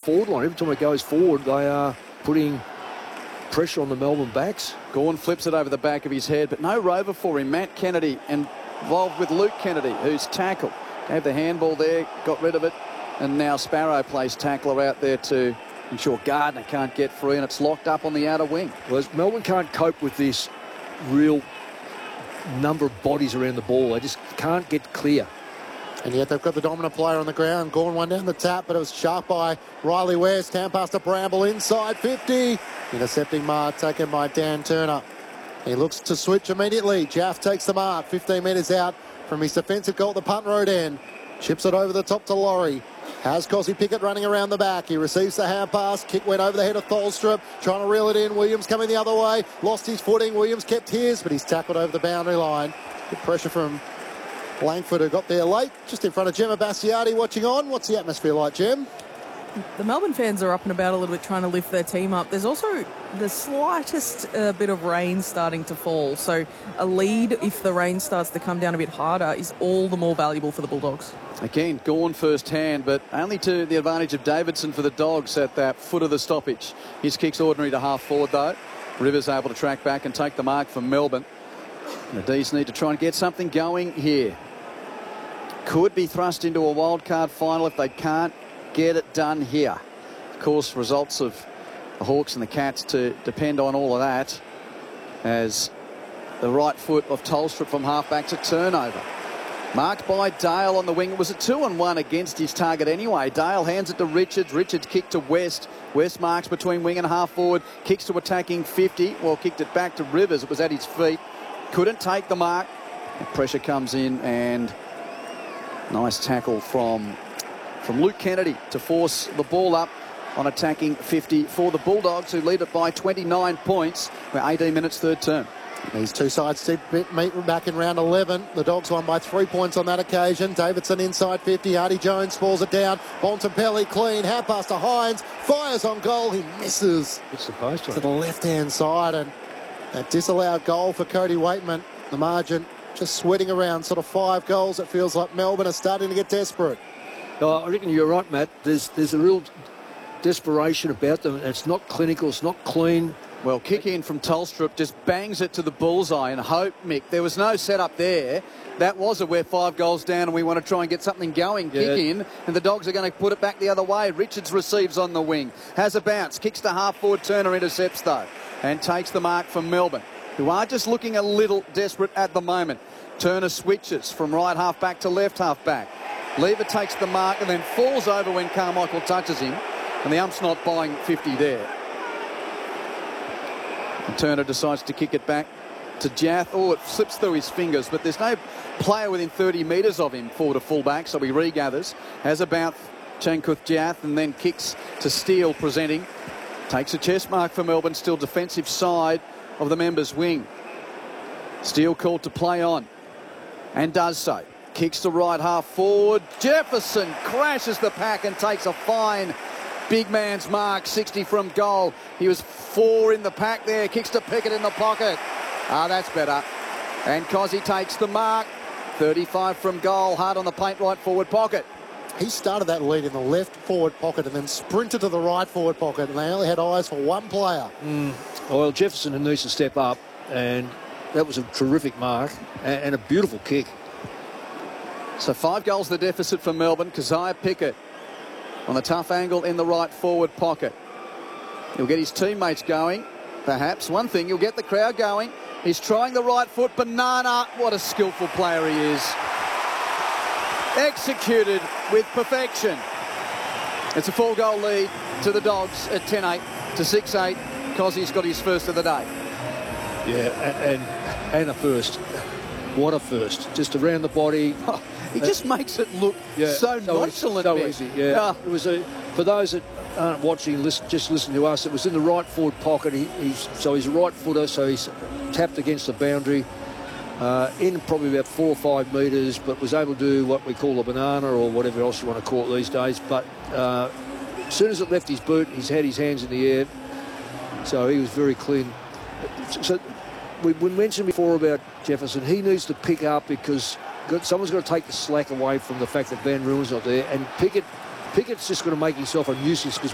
forward line. Every time it goes forward, they are putting pressure on the Melbourne backs. Gawn flips it over the back of his head, but no rover for him. Matt Kennedy involved with Luke Kennedy, who's tackled. Gave the handball there, got rid of it, and now Sparrow plays tackler out there to ensure Gardner can't get free, and it's locked up on the outer wing. Well, Melbourne can't cope with this real number of bodies around the ball. They just can't get clear. And yet they've got the dominant player on the ground. Gawn one down the tap, but it was sharp by Riley West. Hand pass to Bramble inside 50. Intercepting mark taken by Dan Turner. He looks to switch immediately. Jaff takes the mark 15 metres out from his defensive goal at the punt road end. Chips it over the top to Laurie. Has Cosy Pickett running around the back. He receives the hand pass. Kick went over the head of Tholstrup. Trying to reel it in. Williams coming the other way. Lost his footing. Williams kept his, but he's tackled over the boundary line. Good pressure from Langford, who got there late, just in front of Gemma Bastiardi watching on. What's the atmosphere like, Gem? The Melbourne fans are up and about a little bit trying to lift their team up. There's also the slightest bit of rain starting to fall. So a lead, if the rain starts to come down a bit harder, is all the more valuable for the Bulldogs. Again, Gawn first hand, but only to the advantage of Davidson for the Dogs at that foot of the stoppage. His kick's ordinary to half forward, though. Rivers able to track back and take the mark from Melbourne. And the D's need to try and get something going here. Could be thrust into a wildcard final if they can't get it done here. Of course, results of the Hawks and the Cats to depend on all of that, as the right foot of Tolstrup from halfback to turnover. Marked by Dale on the wing. It was a 2-on-1 against his target anyway. Dale hands it to Richards. Richards kicked to West. West marks between wing and half forward. Kicks to attacking 50. Well, kicked it back to Rivers. It was at his feet. Couldn't take the mark. Pressure comes in, and nice tackle from Luke Kennedy to force the ball up on attacking 50 for the Bulldogs, who lead it by 29 points. We're 18 minutes third term. These two sides did meet back in round 11. The Dogs won by 3 points on that occasion. Davidson inside 50. Hardy Jones falls it down. Bontempelli clean. Hand pass to Hines. Fires on goal. He misses. It's supposed to the left-hand side. And a disallowed goal for Cody Waitman. The margin just sweating around sort of 5 goals. It feels like Melbourne are starting to get desperate. No, I reckon you're right, Matt. There's a real desperation about them. It's not clinical. It's not clean. Well, kick in from Tolstrup just bangs it to the bullseye, and hope, Mick, there was no setup there. That was we're 5 goals down and we want to try and get something going. Yeah. Kick in, and the Dogs are going to put it back the other way. Richards receives on the wing. Has a bounce. Kicks to half forward. Turner intercepts, though, and takes the mark from Melbourne, who are just looking a little desperate at the moment. Turner switches from right half back to left half back. Lever takes the mark and then falls over when Carmichael touches him, and the ump's not buying 50 there. And Turner decides to kick it back to Jath. Oh, it slips through his fingers, but there's no player within 30 metres of him forward to full-back, so he regathers. Has a bounce, Chankuth Jath, and then kicks to Steele, presenting. Takes a chest mark for Melbourne, still defensive side of the members' wing. Steele called to play on, and does so. Kicks to right half forward. Jefferson crashes the pack and takes a fine big man's mark, 60 from goal. He was 4 in the pack there. Kicks to Pickett in the pocket. That's better. And Cozzy takes the mark, 35 from goal. Hard on the paint, right forward pocket. He started that lead in the left forward pocket and then sprinted to the right forward pocket, and they only had eyes for one player. Well, Jefferson needs to step up, and that was a terrific mark and a beautiful kick. So 5 goals the deficit for Melbourne. Keziah Pickett on the tough angle in the right forward pocket. He'll get his teammates going, perhaps. One thing, he'll get the crowd going. He's trying the right foot. Banana, what a skillful player he is. Executed with perfection. It's a 4-goal lead to the Dogs at 10-8 to 6-8. Cozzy's got his first of the day. Yeah, and a first. What a first. Just around the body. He just makes it look so nonchalant. So easy, yeah. It was for those that aren't watching, just listen to us, it was in the right forward pocket. He's a right footer, so he's tapped against the boundary in probably about 4 or 5 metres, but was able to do what we call a banana or whatever else you want to call it these days. But as soon as it left his boot, he's had his hands in the air, so he was very clean. So we mentioned before about Jefferson. He needs to pick up because someone's got to take the slack away from the fact that Van Ruin's not there, and Pickett's just going to make himself a nuisance because